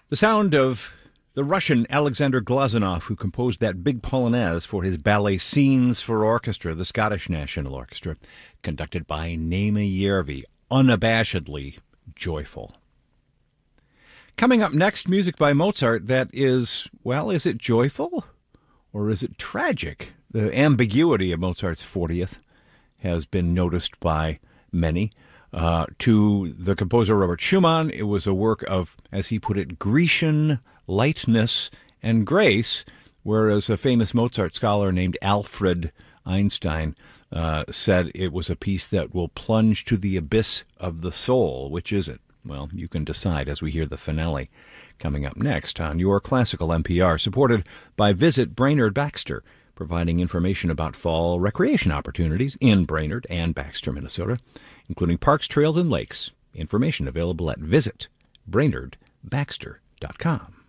The sound of the Russian Alexander Glazunov, who composed that big polonaise for his ballet Scenes for Orchestra, the Scottish National Orchestra, conducted by Naima Järvi, unabashedly joyful. Coming up next, music by Mozart that is, well, is it joyful or is it tragic? The ambiguity of Mozart's 40th has been noticed by many. To the composer Robert Schumann, it was a work of, as he put it, Grecian lightness and grace, whereas a famous Mozart scholar named Alfred Einstein said it was a piece that will plunge to the abyss of the soul. Which is it? Well, you can decide as we hear the finale coming up next on Your Classical NPR, supported by Visit Brainerd Baxter, providing information about fall recreation opportunities in Brainerd and Baxter, Minnesota, including parks, trails, and lakes. Information available at visitbrainerdbaxter.com.